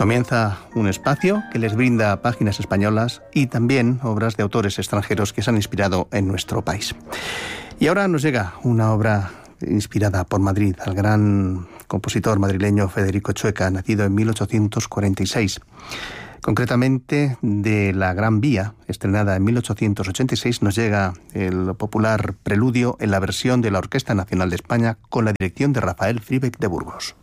Comienza un espacio que les brinda páginas españolas y también obras de autores extranjeros que se han inspirado en nuestro país. Y ahora nos llega una obra inspirada por Madrid, al gran compositor madrileño Federico Chueca, nacido en 1846. Concretamente, de La Gran Vía, estrenada en 1886, nos llega el popular preludio en la versión de la Orquesta Nacional de España con la dirección de Rafael Fribeck de Burgos.